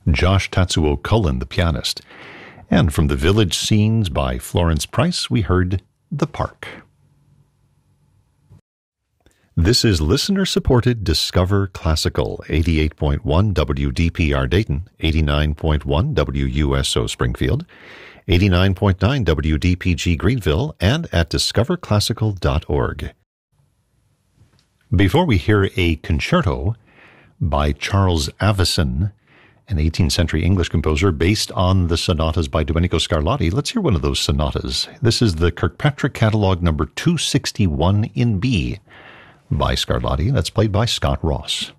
Josh Tatsuo Cullen, the pianist. And from the Village Scenes by Florence Price, we heard The Park. This is listener-supported Discover Classical, 88.1 WDPR Dayton, 89.1 WUSO Springfield, 89.9 WDPG Greenville, and at discoverclassical.org. Before we hear a concerto by Charles Avison, an 18th century English composer based on the sonatas by Domenico Scarlatti, let's hear one of those sonatas. This is the Kirkpatrick Catalog number 261 in B by Scarlatti. That's played by Scott Ross.